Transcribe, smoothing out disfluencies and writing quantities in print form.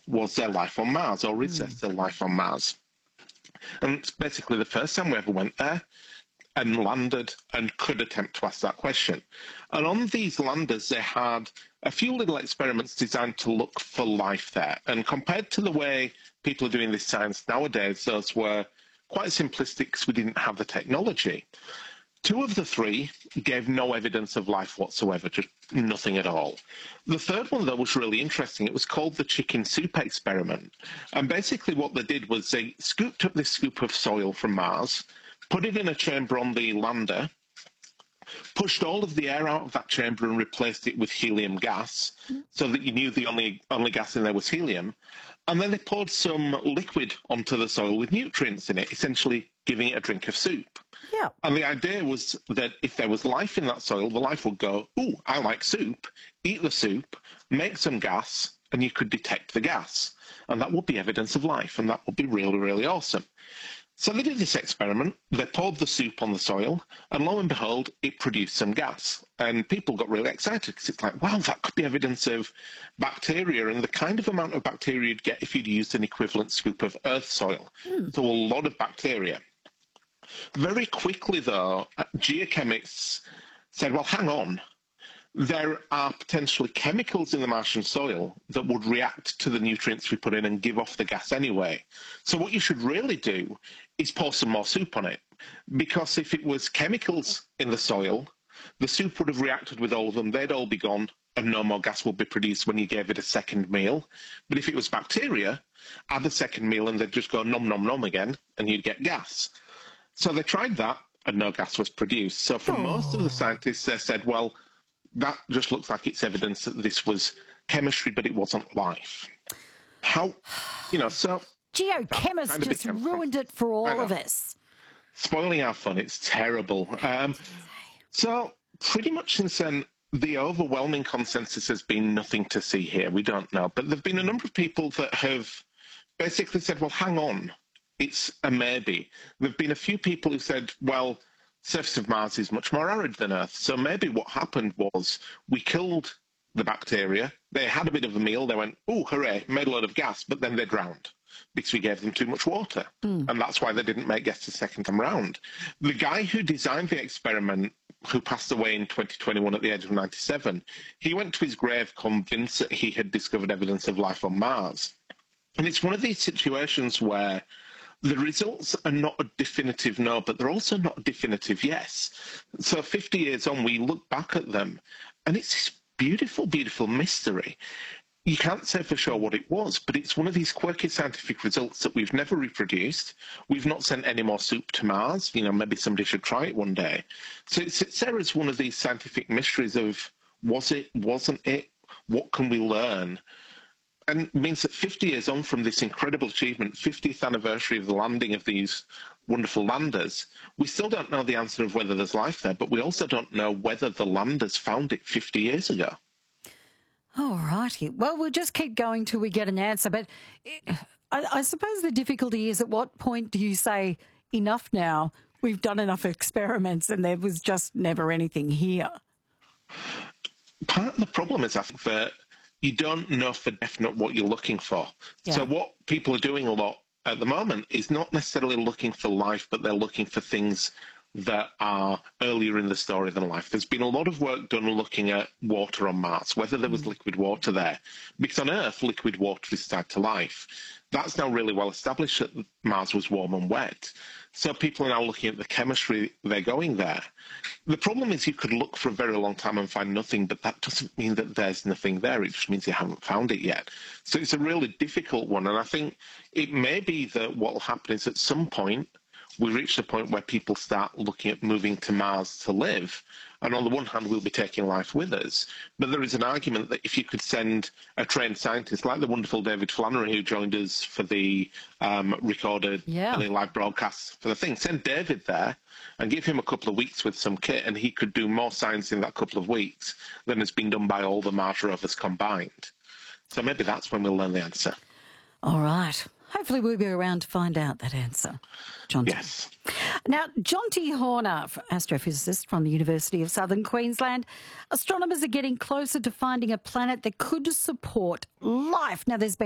was there life on Mars, or is there still life on Mars? And it's basically the first time we ever went there and landed and could attempt to ask that question. And on these landers, they had a few little experiments designed to look for life there. And compared to the way people are doing this science nowadays, those were quite simplistic because we didn't have the technology. 2 of the 3 gave no evidence of life whatsoever, just nothing at all. The third one, though, was really interesting. It was called the chicken soup experiment. And basically what they did was they scooped up this scoop of soil from Mars, put it in a chamber on the lander, pushed all of the air out of that chamber and replaced it with helium gas so that you knew the only gas in there was helium. And then they poured some liquid onto the soil with nutrients in it, essentially giving it a drink of soup. Yeah. And the idea was that if there was life in that soil, the life would go, ooh, I like soup, eat the soup, make some gas, and you could detect the gas. And that would be evidence of life, and that would be really, really awesome. So they did this experiment, they poured the soup on the soil, and lo and behold, it produced some gas. And people got really excited because it's like, wow, that could be evidence of bacteria and the kind of amount of bacteria you'd get if you'd used an equivalent scoop of earth soil. So a lot of bacteria. Very quickly, though, geochemists said, well, hang on. There are potentially chemicals in the Martian soil that would react to the nutrients we put in and give off the gas anyway. So what you should really do is pour some more soup on it. Because if it was chemicals in the soil, the soup would have reacted with all of them, they'd all be gone, and no more gas would be produced when you gave it a second meal. But if it was bacteria, add a second meal and they'd just go nom nom nom again, and you'd get gas. So they tried that, and no gas was produced. So for most of the scientists, they said, well, that just looks like it's evidence that this was chemistry, but it wasn't life. How, so... Geochemists just ruined it for all of us. Spoiling our fun, it's terrible. So pretty much since then, the overwhelming consensus has been nothing to see here. We don't know. But there have been a number of people that have basically said, well, hang on, it's a maybe. There have been a few people who said, well, surface of Mars is much more arid than Earth. So maybe what happened was we killed the bacteria. They had a bit of a meal. They went, oh, hooray, made a lot of gas, but then they drowned because we gave them too much water. And that's why they didn't make gas the second time around. The guy who designed the experiment, who passed away in 2021 at the age of 97, he went to his grave convinced that he had discovered evidence of life on Mars. And it's one of these situations where the results are not a definitive no, but they're also not a definitive yes. So 50 years on, we look back at them, and it's this beautiful, beautiful mystery. You can't say for sure what it was, but it's one of these quirky scientific results that we've never reproduced. We've not sent any more soup to Mars. Maybe somebody should try it one day. So it's there as one of these scientific mysteries of was it, wasn't it, what can we learn? And it means that 50 years on from this incredible achievement, 50th anniversary of the landing of these wonderful landers, we still don't know the answer of whether there's life there, but we also don't know whether the landers found it 50 years ago. All righty. Well, we'll just keep going till we get an answer. But I suppose the difficulty is, at what point do you say, enough now, we've done enough experiments and there was just never anything here? Part of the problem is, I think, that you don't know for definite what you're looking for. Yeah. So what people are doing a lot at the moment is not necessarily looking for life, but they're looking for things that are earlier in the story than life. There's been a lot of work done looking at water on Mars, whether there was liquid water there. Because on Earth, liquid water is tied to life. That's now really well established that Mars was warm and wet. So people are now looking at the chemistry they're going there. The problem is you could look for a very long time and find nothing, but that doesn't mean that there's nothing there. It just means you haven't found it yet. So it's a really difficult one. And I think it may be that what will happen is at some point, we reach the point where people start looking at moving to Mars to live. And on the one hand, we'll be taking life with us. But there is an argument that if you could send a trained scientist, like the wonderful David Flannery, who joined us for the recorded live broadcasts for the thing, send David there and give him a couple of weeks with some kit, and he could do more science in that couple of weeks than has been done by all the Mars rovers combined. So maybe that's when we'll learn the answer. All right. Hopefully we'll be around to find out that answer, Jonty. Yes. Now, Jonty Horner, astrophysicist from the University of Southern Queensland, astronomers are getting closer to finding a planet that could support life. Now, there's been